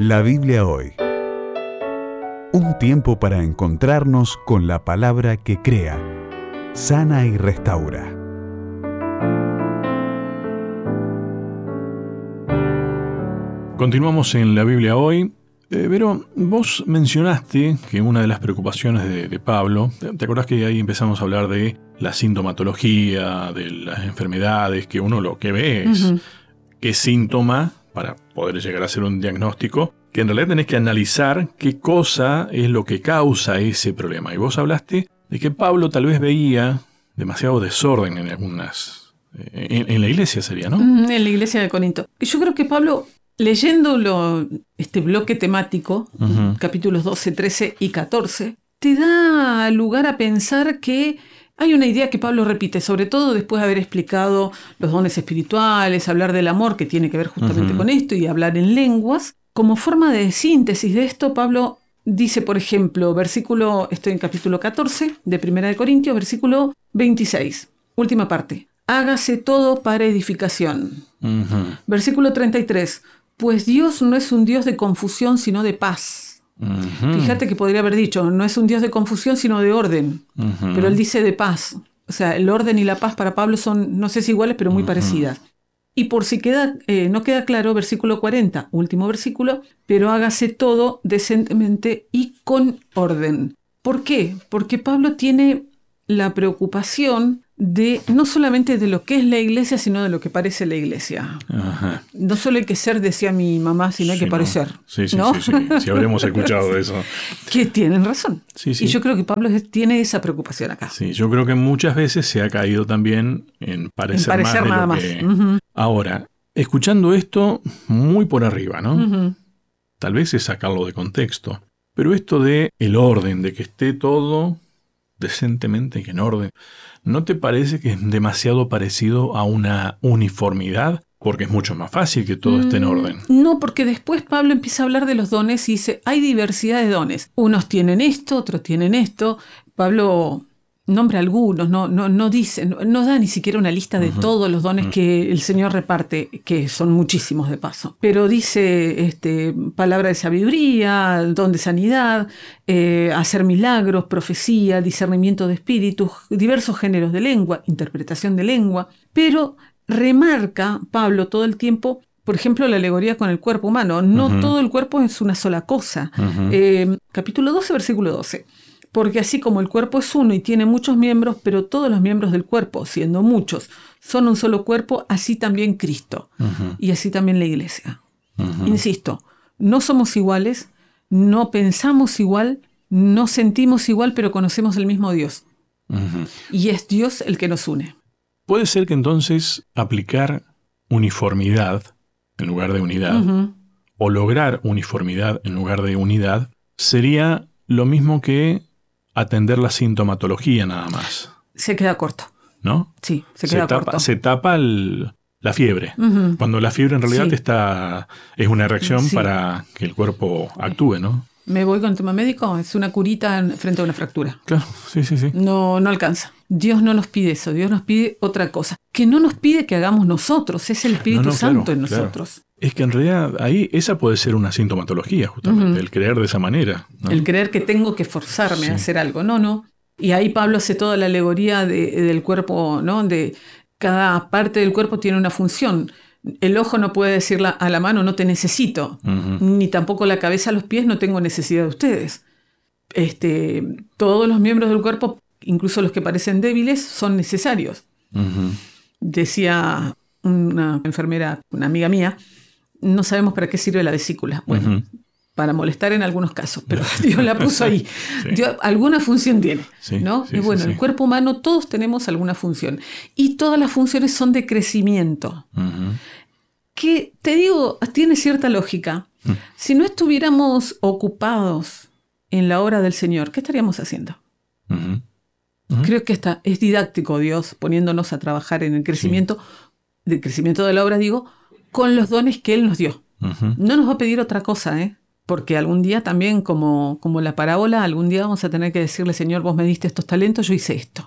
La Biblia hoy. Un tiempo para encontrarnos con la palabra que crea, sana y restaura. Continuamos en la Biblia hoy. Pero vos mencionaste que una de las preocupaciones de Pablo, ¿te acordás que ahí empezamos a hablar de la sintomatología, de las enfermedades, que uno lo que ve es qué síntoma para poder llegar a hacer un diagnóstico, que en realidad tenés que analizar qué cosa es lo que causa ese problema? Y vos hablaste de que Pablo tal vez veía demasiado desorden en algunas... En la iglesia sería, ¿no? En la iglesia de Corinto. Yo creo que Pablo, leyendo este bloque temático, capítulos 12, 13 y 14, te da lugar a pensar que hay una idea que Pablo repite, sobre todo después de haber explicado los dones espirituales, hablar del amor, que tiene que ver justamente con esto, y hablar en lenguas. Como forma de síntesis de esto, Pablo dice, por ejemplo, estoy en capítulo 14 de 1 de Corintios, versículo 26, última parte. Hágase todo para edificación. Versículo 33. Pues Dios no es un Dios de confusión, sino de paz. Fíjate que podría haber dicho, no es un Dios de confusión, sino de orden. Pero él dice de paz. O sea, el orden y la paz para Pablo son, no sé si iguales, pero muy parecidas. Y por si no queda claro, versículo 40, último versículo, pero hágase todo decentemente y con orden. ¿Por qué? Porque Pablo tiene la preocupación de no solamente de lo que es la iglesia, sino de lo que parece la iglesia. Ajá. No solo hay que ser, decía mi mamá, sino hay que parecer. Sí, ¿no? Sí, habremos escuchado eso. Que tienen razón. Sí. Y yo creo que Pablo tiene esa preocupación acá. Sí, yo creo que muchas veces se ha caído también en parecer más de nada lo más. que... Ahora, escuchando esto muy por arriba, ¿no? Tal vez es sacarlo de contexto. Pero esto de el orden, de que esté todo decentemente y en orden, ¿no te parece que es demasiado parecido a una uniformidad? Porque es mucho más fácil que todo esté en orden. No, porque después Pablo empieza a hablar de los dones y dice, hay diversidad de dones. Unos tienen esto, otros tienen esto. Pablo nombra algunos, no dice, no da ni siquiera una lista de todos los dones que el Señor reparte, que son muchísimos de paso. Pero dice palabra de sabiduría, don de sanidad, hacer milagros, profecía, discernimiento de espíritus, diversos géneros de lengua, interpretación de lengua. Pero remarca Pablo todo el tiempo, por ejemplo, la alegoría con el cuerpo humano. No todo el cuerpo es una sola cosa. Capítulo 12, versículo 12. Porque así como el cuerpo es uno y tiene muchos miembros, pero todos los miembros del cuerpo, siendo muchos, son un solo cuerpo, así también Cristo. Y así también la iglesia. Insisto, no somos iguales, no pensamos igual, no sentimos igual, pero conocemos el mismo Dios. Y es Dios el que nos une. Puede ser que entonces aplicar uniformidad en lugar de unidad, o lograr uniformidad en lugar de unidad, sería lo mismo que atender la sintomatología nada más. Se queda corto. ¿No? Sí, se queda corto. Se tapa la fiebre. Cuando la fiebre en realidad es una reacción para que el cuerpo actúe, ¿no? Me voy con el tema médico, es una curita frente a una fractura. Claro, sí. No alcanza. Dios no nos pide eso, Dios nos pide otra cosa. Que no nos pide que hagamos nosotros, es el Espíritu Santo en nosotros. Claro. Es que en realidad ahí esa puede ser una sintomatología, justamente, el creer de esa manera, ¿no? El creer que tengo que forzarme a hacer algo. No. Y ahí Pablo hace toda la alegoría del cuerpo, ¿no? De cada parte del cuerpo tiene una función. El ojo no puede decirle a la mano, no te necesito. Ni tampoco la cabeza a los pies, no tengo necesidad de ustedes. Todos los miembros del cuerpo, incluso los que parecen débiles, son necesarios. Decía una enfermera, una amiga mía, no sabemos para qué sirve la vesícula. Bueno, para molestar en algunos casos, pero Dios la puso ahí. Dios, alguna función tiene, ¿no? Y bueno, el cuerpo humano, todos tenemos alguna función. Y todas las funciones son de crecimiento. Que, te digo, tiene cierta lógica. Si no estuviéramos ocupados en la obra del Señor, ¿qué estaríamos haciendo? Creo que es didáctico Dios poniéndonos a trabajar en el crecimiento, del crecimiento de la obra, digo, con los dones que Él nos dio. No nos va a pedir otra cosa, porque algún día también, como la parábola, algún día vamos a tener que decirle, Señor, vos me diste estos talentos, yo hice esto.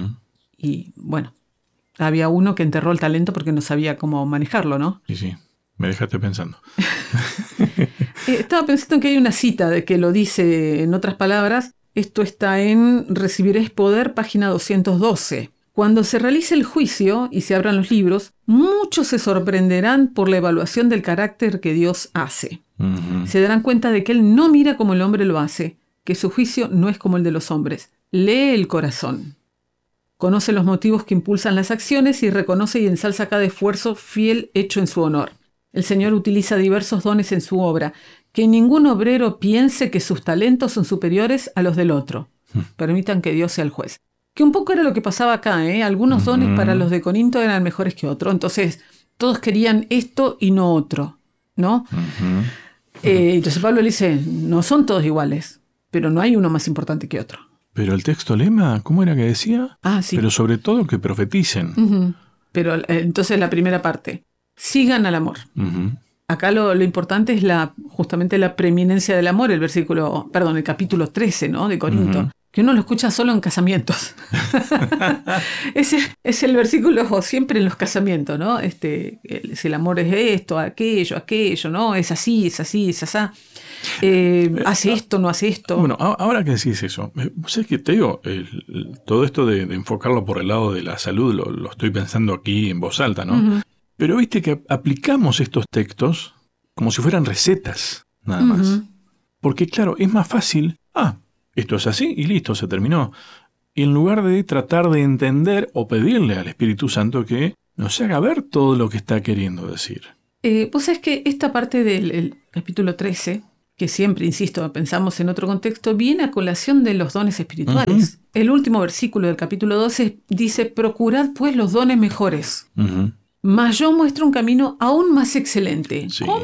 Y bueno, había uno que enterró el talento porque no sabía cómo manejarlo, ¿no? Sí, me dejaste pensando. Estaba pensando que hay una cita de que lo dice en otras palabras. Esto está en Recibiréis poder, página 212. Cuando se realice el juicio y se abran los libros, muchos se sorprenderán por la evaluación del carácter que Dios hace. Ujú. Se darán cuenta de que Él no mira como el hombre lo hace, que su juicio no es como el de los hombres. Lee el corazón. Conoce los motivos que impulsan las acciones y reconoce y ensalza cada esfuerzo fiel hecho en su honor. El Señor utiliza diversos dones en su obra. Que ningún obrero piense que sus talentos son superiores a los del otro. Permitan que Dios sea el juez. Que un poco era lo que pasaba acá, ¿eh? Algunos dones para los de Corinto eran mejores que otros. Entonces, todos querían esto y no otro, ¿no? Entonces Pablo le dice, no son todos iguales, pero no hay uno más importante que otro. Pero el texto lema, ¿cómo era que decía? Sí. Pero sobre todo que profeticen. Pero entonces la primera parte, sigan al amor. Acá lo importante es justamente la preeminencia del amor, el capítulo 13, ¿no? De Corinto, que uno lo escucha solo en casamientos. Ese es el versículo siempre en los casamientos, ¿no? Si el amor es esto, aquello, ¿no? Es así, es así, es así. Hace esto, no hace esto. Bueno, ahora que decís eso, ¿sabes qué te digo? Todo esto de enfocarlo por el lado de la salud lo estoy pensando aquí en voz alta, ¿no? Pero viste que aplicamos estos textos como si fueran recetas, nada más. Porque claro, es más fácil, esto es así y listo, se terminó. Y en lugar de tratar de entender o pedirle al Espíritu Santo que nos haga ver todo lo que está queriendo decir. Vos sabés que esta parte del capítulo 13, que siempre, insisto, pensamos en otro contexto, viene a colación de los dones espirituales. El último versículo del capítulo 12 dice, procurad pues los dones mejores. Mas yo muestro un camino aún más excelente. Sí. ¿Cómo?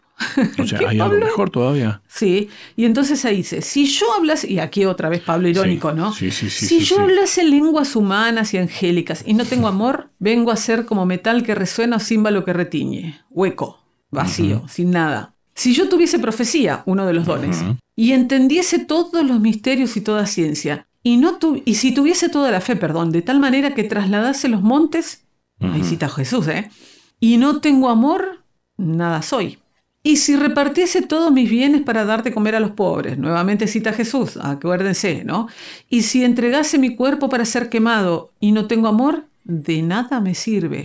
O sea, hay algo mejor todavía. Sí, y entonces ahí dice, si yo hablase, y aquí otra vez Pablo irónico, ¿no? Si yo hablase lenguas humanas y angélicas y no tengo amor, vengo a ser como metal que resuena o címbalo que retiñe, hueco, vacío, sin nada. Si yo tuviese profecía, uno de los dones, y entendiese todos los misterios y toda ciencia, y si tuviese toda la fe, de tal manera que trasladase los montes, ahí cita Jesús, y no tengo amor, nada soy. Y si repartiese todos mis bienes para dar de comer a los pobres, nuevamente cita Jesús, acuérdense, ¿no? Y si entregase mi cuerpo para ser quemado y no tengo amor, de nada me sirve.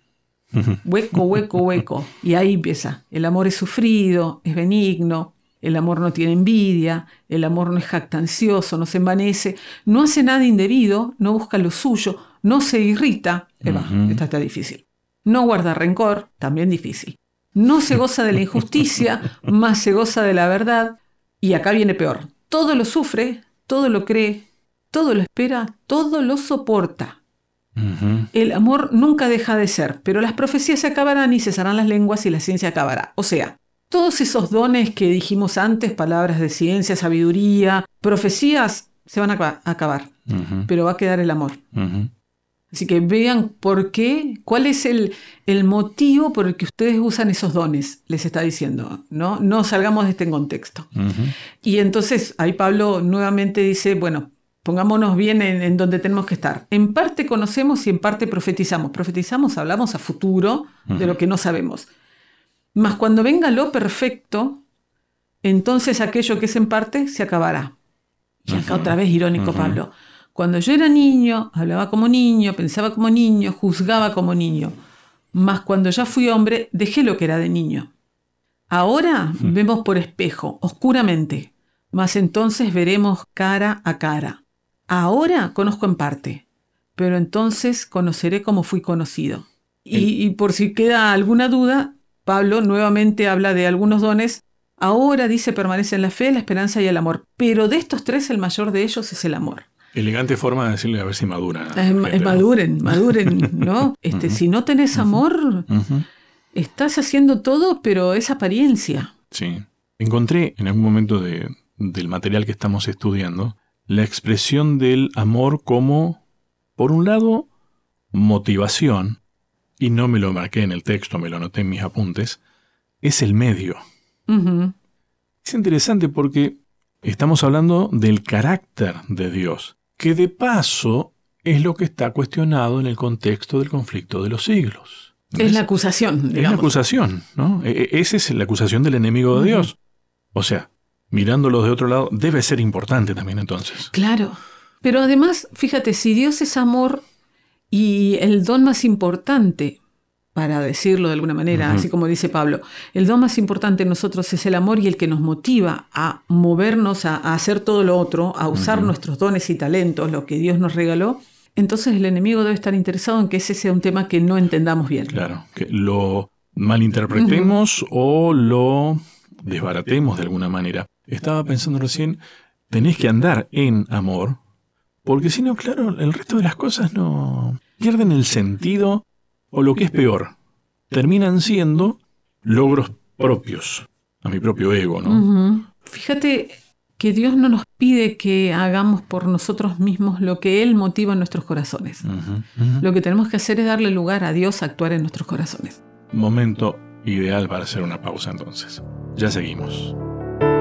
Hueco, hueco, hueco. Y ahí empieza. El amor es sufrido, es benigno, el amor no tiene envidia, el amor no es jactancioso, no se envanece, no hace nada indebido, no busca lo suyo, no se irrita. Esta está difícil. No guarda rencor, también difícil. No se goza de la injusticia, más se goza de la verdad. Y acá viene peor. Todo lo sufre, todo lo cree, todo lo espera, todo lo soporta. El amor nunca deja de ser, pero las profecías se acabarán y cesarán las lenguas y la ciencia acabará. O sea, todos esos dones que dijimos antes, palabras de ciencia, sabiduría, profecías, se van a acabar, pero va a quedar el amor. Así que vean por qué, cuál es el motivo por el que ustedes usan esos dones, les está diciendo, ¿no? No salgamos de este contexto. Y entonces ahí Pablo nuevamente dice, bueno, pongámonos bien en donde tenemos que estar. En parte conocemos y en parte profetizamos. Profetizamos, hablamos a futuro de lo que no sabemos. Mas cuando venga lo perfecto, entonces aquello que es en parte se acabará. Y acá otra vez irónico Pablo. Cuando yo era niño, hablaba como niño, pensaba como niño, juzgaba como niño. Mas cuando ya fui hombre, dejé lo que era de niño. Ahora vemos por espejo, oscuramente, mas entonces veremos cara a cara. Ahora conozco en parte, pero entonces conoceré como fui conocido. Y por si queda alguna duda, Pablo nuevamente habla de algunos dones. Ahora dice permanecen la fe, la esperanza y el amor. Pero de estos tres, el mayor de ellos es el amor. Elegante forma de decirle a ver si madura. Maduren, ¿no? Si no tenés amor, estás haciendo todo, pero es apariencia. Sí. Encontré en algún momento del material que estamos estudiando la expresión del amor como, por un lado, motivación, y no me lo marqué en el texto, me lo anoté en mis apuntes, es el medio. Es interesante porque estamos hablando del carácter de Dios, que de paso es lo que está cuestionado en el contexto del conflicto de los siglos. Es la acusación, digamos. Es la acusación, ¿no? Esa es la acusación del enemigo de Dios. O sea, mirándolo de otro lado, debe ser importante también entonces. Claro. Pero además, fíjate, si Dios es amor y el don más importante, para decirlo de alguna manera, así como dice Pablo, el don más importante en nosotros es el amor y el que nos motiva a movernos, a hacer todo lo otro, a usar nuestros dones y talentos, lo que Dios nos regaló, entonces el enemigo debe estar interesado en que ese sea un tema que no entendamos bien. Claro, que lo malinterpretemos o lo desbaratemos de alguna manera. Estaba pensando recién, tenés que andar en amor, porque si no, claro, el resto de las cosas no pierden el sentido, o lo que es peor, terminan siendo logros propios, a mi propio ego, ¿no? Fíjate que Dios no nos pide que hagamos por nosotros mismos lo que Él motiva en nuestros corazones. Lo que tenemos que hacer es darle lugar a Dios a actuar en nuestros corazones. Momento ideal para hacer una pausa entonces. Ya seguimos.